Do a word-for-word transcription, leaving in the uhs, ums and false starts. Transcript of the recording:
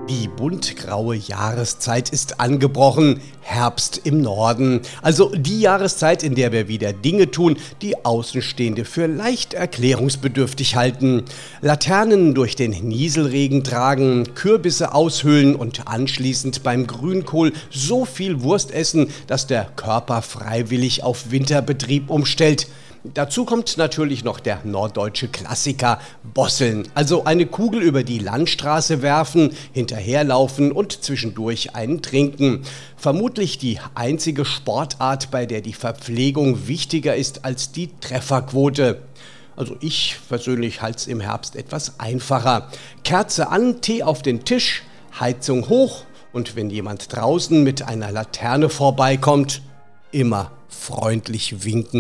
Die buntgraue Jahreszeit ist angebrochen, Herbst im Norden. Also die Jahreszeit, in der wir wieder Dinge tun, die Außenstehende für leicht erklärungsbedürftig halten. Laternen durch den Nieselregen tragen, Kürbisse aushöhlen und anschließend beim Grünkohl so viel Wurst essen, dass der Körper freiwillig auf Winterbetrieb umstellt. Dazu kommt natürlich noch der norddeutsche Klassiker Bosseln, also eine Kugel über die Landstraße werfen, hinterherlaufen und zwischendurch einen trinken. Vermutlich die einzige Sportart, bei der die Verpflegung wichtiger ist als die Trefferquote. Also ich persönlich halte es im Herbst etwas einfacher. Kerze an, Tee auf den Tisch, Heizung hoch und wenn jemand draußen mit einer Laterne vorbeikommt, immer freundlich winken.